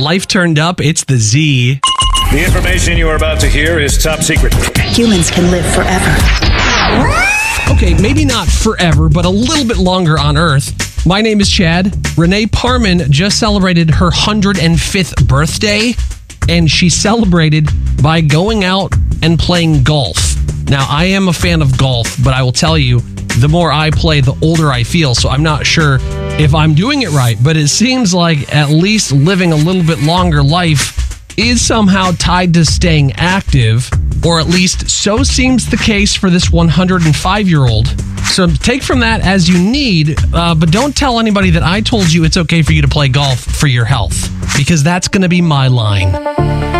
Life turned up. It's the Z. The information you are about to hear is top secret. Humans can live forever. Okay, maybe not forever, but a little bit longer on Earth. My name is Chad. Renee Parman just celebrated her 105th birthday, and she celebrated by going out and playing golf. Now, I am a fan of golf, but I will tell you, the more I play, the older I feel, so I'm not sure if I'm doing it right, but it seems like at least living a little bit longer life is somehow tied to staying active, or at least so seems the case for this 105-year-old. So take from that as you need, but don't tell anybody that I told you it's okay for you to play golf for your health, because that's going to be my line.